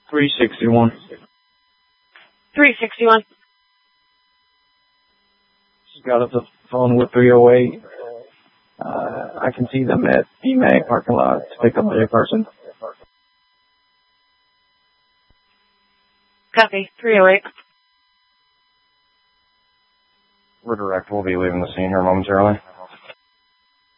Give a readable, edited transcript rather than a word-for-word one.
361. 361. Just got off the phone with 308. I can see them at BMAG parking lot to pick up a person. Copy. 308. We're direct. We'll be leaving the scene here momentarily.